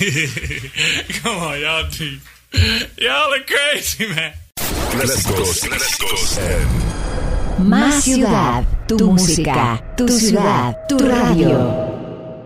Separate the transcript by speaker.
Speaker 1: Come on, y'all, dude. Y'all are crazy, man.
Speaker 2: Clásicos
Speaker 3: Más ciudad, tu música, tu ciudad, tu radio.